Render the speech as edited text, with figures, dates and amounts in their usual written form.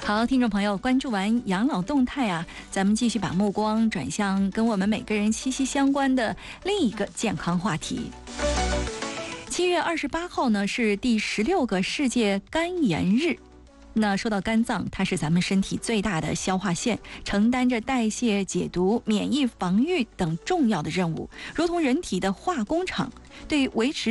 好，听众朋友，关注完养老动态啊，咱们继续把目光转向跟我们每个人息息相关的另一个健康话题。7月28号呢是第16个世界肝炎日。那说到肝脏，它是咱们身体最大的消化腺，承担着代谢、解毒、免疫、防御等重要的任务，如同人体的化工厂，对维持